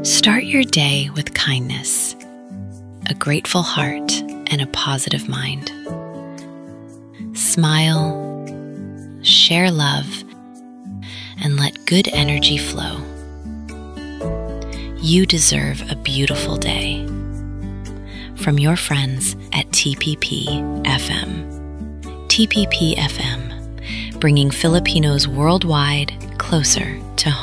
Start your day with kindness, a grateful heart, and a positive mind. Smile, share love, and let good energy flow. You deserve a beautiful day. From your friends at TPP FM. TPP FM, bringing Filipinos worldwide closer to home.